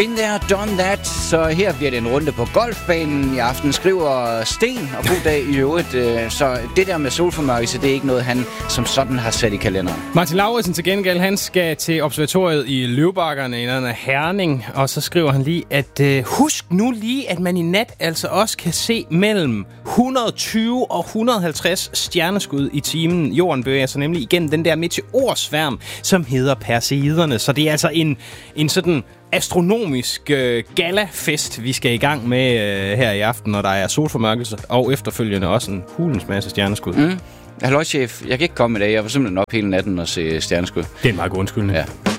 Been there, done that. Så her bliver det en runde på golfbanen i aften, skriver Sten, og god dag i øvrigt. Så det der med solformørkelse, det er ikke noget, han som sådan har sat i kalenderen. Martin Lauritsen til gengæld, han skal til observatoriet i Løvbakkerne i Herning, og så skriver han lige, at husk nu lige, at man i nat altså også kan se mellem 120 og 150 stjerneskud i timen. Jorden bevæger sig nemlig igennem den der meteorsværm, som hedder Perseiderne. Så det er altså en sådan astronomisk galafest, vi skal i gang med her i aften, når der er solformørkelse, og efterfølgende også en hulens masse stjerneskud. Halløj, chef. Jeg kan ikke komme i dag. Jeg var simpelthen op hele natten og se stjerneskud. Det er en meget god undskyldning. Ja.